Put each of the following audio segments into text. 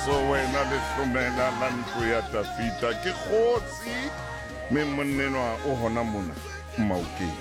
so wena le hlomela la ntlo ya Tafita ke kgotsi me monnenwa o hona mona Maokeng.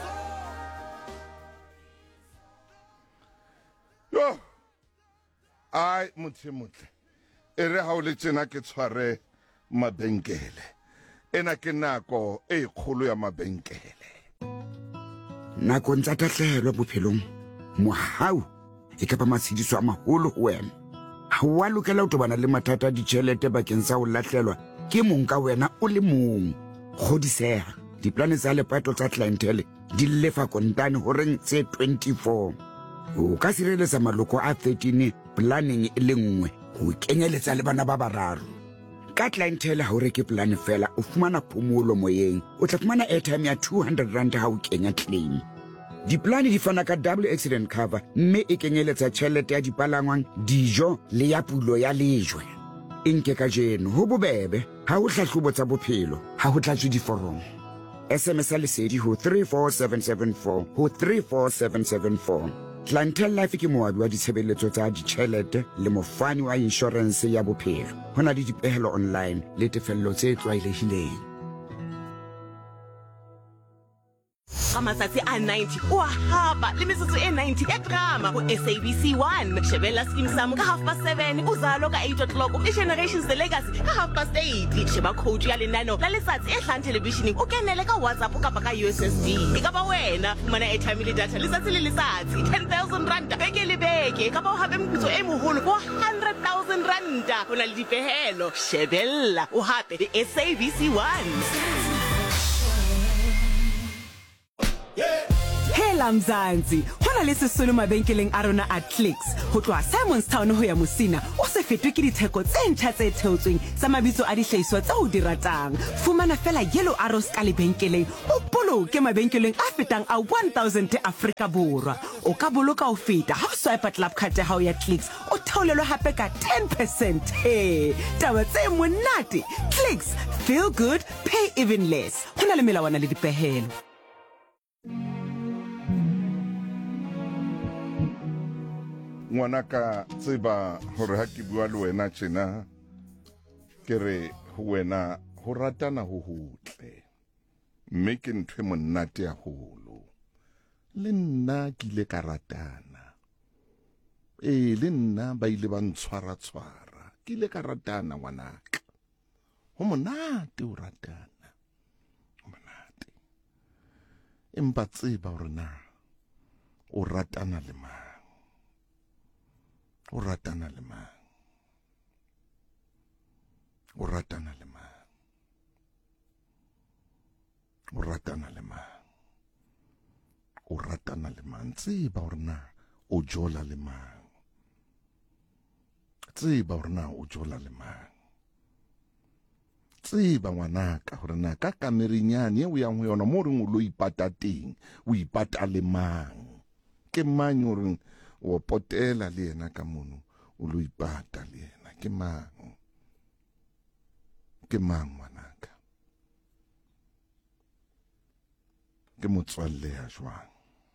Yo ai motle ere ha o le tsena ke tshware mabenkele ena ke nako e kgolo ya mabenkele. Nako ntsa tahlelwa bophelong mohau e ka ba matshidiso a maholo ho wena. Ha wa lokela ho tobana le mathata a ditjhelete bakeng sa ho lahlelwa ke mong ka wena o le mong. Kgodiseha diplane tsa lepato tsa clientele di lefa kontane horeng tse 24. O ka sireletsa maloko a 13 planning e le nngwe ho kenyeletsa le bana ba bararo. Ka clientele ha o reke plan fela o fumana phomolo moyeng. O tla fumana airtime ya 200 rand ha o kenya claim. Diplane di fana ka double accident cover mme e kenyeletsa tjhelete ya dipalangwang, dijo le ya pulo ya lejwe. Inke ka jeno ho bobebe ha o hlahlobo tsa bophelo ha ho tlatswe diforomo. SMS lesedi ho 34774 ho 34774. Clientele Life ke moabi wa ditshebeletso tsa ditjhelete le mofani wa insurance ya bophelo. Hona le dipehelo online le tefello tse tlwaelehileng. Matsatsi a 90 o hapa le metsotso e 90 e drama ho SABC 1. Shebella Skeem Saam ka 7:30, Uzalo ka 8:00, e Generations The Legacy ka 8:30. Sheba coach ya lenano la letsatsi e hlang television o kenele ka WhatsApp kapa ka USSD. Ka ba wena mana airtime le data letsatsi le letsatsi 10,000 rand beke le beke. Ka ba o hape moputso e moholo ho 100,000 rand. Hona le dipehelo. Shebella o hape le SABC 1. Hela Mzansi, hona le sesolo mabenkeleng a rona a Clicks. Ho tloha Simon's Town ho ya Musina, o se fetwe ke ditheko tse ntjha tse theotsweng tsa mabitso a dihlahiswa tse o di ratang. Fumana fela yellow arrows ka lebenkeleng. O boloke mabenkeleng a fetang a 1000 Afrika Borwa. O ka boloka ho feta ha o swipe club card ya hao ya Clicks. O theolelwe hape ka 10%. Hey, taba tse monate. Clicks, feel good, pay even less. Hona le melawana le dipehelo. Ngwanaka tseba hore ha ke bua le wena tjena ke re ho wena ho ratana ho hotle mme ke ntwe monate haholo. Le nna ke ile ka ratana le nna ba ile ba ntshwara ke ile ka ratana ngwanaka. Ho monate o ratana ho monate empa tseba hore na o ratana le mang. O ratana le mang. O ratana le mang. O ratana le mang. O ratana le mang. Tseba hore na o jola le mang. Tseba hore na o jola le mang. Tseba ngwanaka hore na ka kamerinyane eo yang ho yona mo reng o lo ipata teng, o ipata le mang. Ke mang o reng o potela le yena ka mono o lo ipata le yena ke mang. Ke mang ngwanaka. Ke motswalle ya jwang.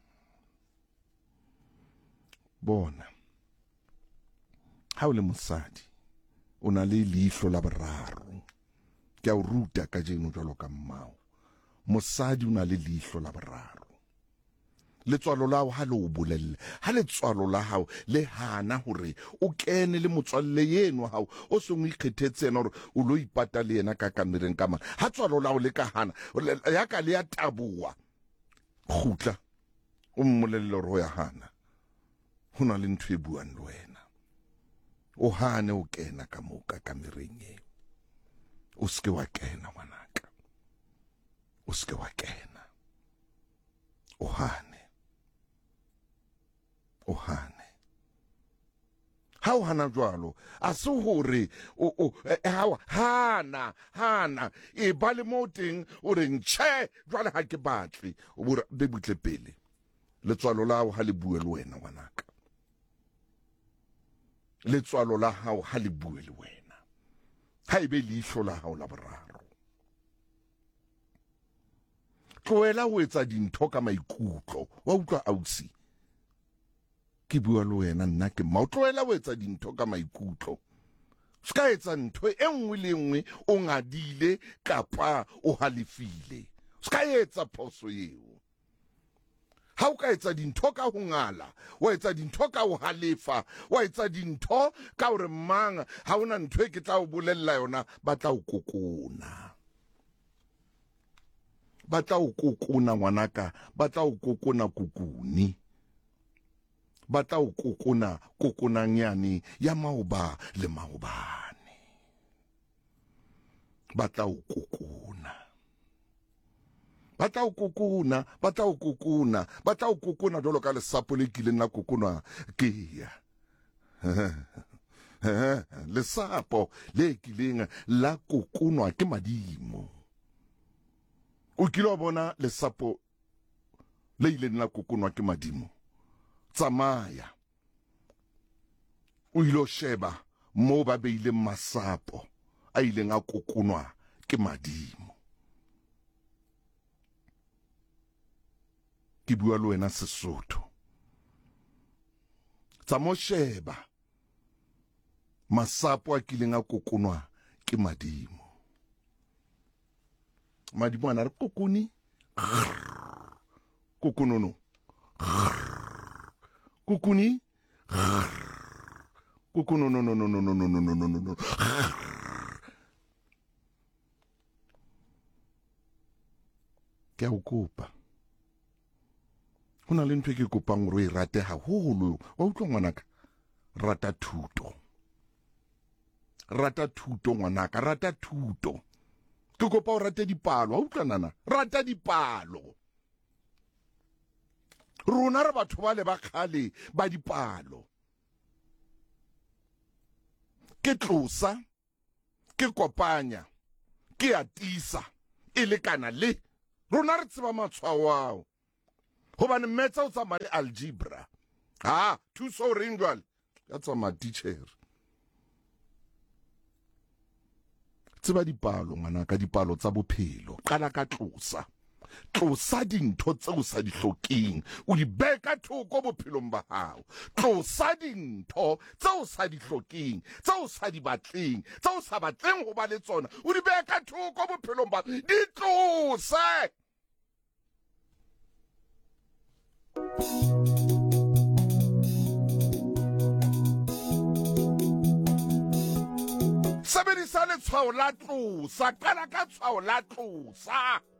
Bona ha o le mosadi o na le leihlo la boraro. Ke a o ruta ka jeno jwalo ka mmao. Mosadi o na le leihlo la boraro. Letswalo la hao ha le o bolelle, ha letswalo la hao le hana hore o kene le motswalle yeno hao o se mo ikgethetse ena hore o lo ipata le yena ka kamereng ka mang. Ha tswalo la hao le ka hana ya ka le ya taboa khutla o mmolelle hore o ya hana. Hona le ntwe buang le wena. O hane o kena ka mo ka kamereng eo. O ske wa kena ngwanaka. O ske wa kena. O hane. O hane. Ha o hana jwalo a se hore hana e ba le mo teng o reng tjhe jwale ha ke batle o be butle pele. Letswalo la hao ha le bue le wena ngwanaka. Letswalo la hao ha le bue le wena. Ha ebe leihlo la hao la boraro. Tloela ho etsa dintho ka maikutlo. Wa utlwa ausi. Ke bua le wena nna ke ma o tloela ho etsa dintho ka maikutlo. ska etsa ntho e nngwe le nngwe o ngadile kapa o halefile. Ska etsa phoso eo. Ha o ka etsa dintho ka ho ngala, wa etsa dintho ka ho halefa, wa etsa dintho ka hore mang ha ona ntho e ke tla o bolella yona, ba tla o kokona. Ba tla o kokona ngwanaka, ba tla o kokona kukuni. Ba tla o kokona kokonanyane ya maoba le maobane. Ba tla o kokona. Ba tla o kokona, ba tla o kokona, ba tla o kokona jwalo ka lesapo le kileng la kokona ke ya. Lesapo le kileng la kokonwa ke madimo. O kile wa bona lesapo le ileng la kokonwa ke madimo. Tsamaya. O ilo sheba mo ba beile masapo a ileng a kokonwa ke madimo. Ke bua le wena Sesotho. Tsamo sheba masapo a kileng a kokonwa ke madimo. Madimo ana re kokoni. Kokonono. Kukuni. Kukunono no no no no no no no no no no. Ke a o kopa. Hona le ntho e ke kopang hore o e rate haholo. Wa utlwa ngwanaka? Rata thuto. Rata thuto ngwanaka, rata thuto. Ke kopa o rate dipalo, wa utlwa nana? Rata dipalo. Rona re batho ba le ba kgale ba dipalo. Ke tlosa, ke kopanya, ke atisa, e lekana le. Rona re tseba matshwao ao. Hobane metsa o tsamaya algebra. Ha, thuso reng jwale? Ya tsamaya teacher. Tseba dipalo ngwanaka, dipalo tsa bophelo. Qala ka tlosa. Tlosa dintho tseo sa di hlokeng, o di beka thoko bophelong ba hao. Tlosa dintho tseo sa di hlokeng, tseo sa di batleng, tseo sa batleng ho ba le tsona, o di beka thoko bophelong ba di tlose. Sebedisa letshwao la tlosa, qala ka tshwao la tlosa.